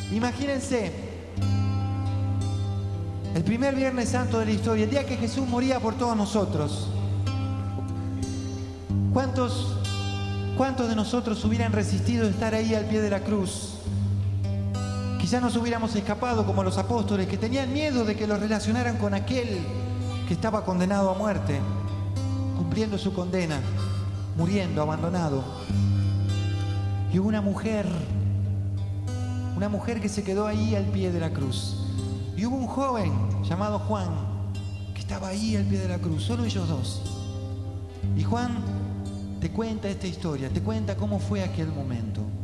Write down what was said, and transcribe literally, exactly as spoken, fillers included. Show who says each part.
Speaker 1: Imagínense, el primer Viernes Santo de la historia, el día que Jesús moría por todos nosotros. ¿Cuántos, cuántos de nosotros hubieran resistido estar ahí al pie de la cruz? Quizás nos hubiéramos escapado como los apóstoles, que tenían miedo de que los relacionaran con aquel que estaba condenado a muerte, cumpliendo su condena, muriendo, abandonado. Y hubo una mujer, una mujer que se quedó ahí al pie de la cruz. Y hubo un joven llamado Juan, que estaba ahí al pie de la cruz, solo ellos dos. Y Juan te cuenta esta historia, te cuenta cómo fue aquel momento.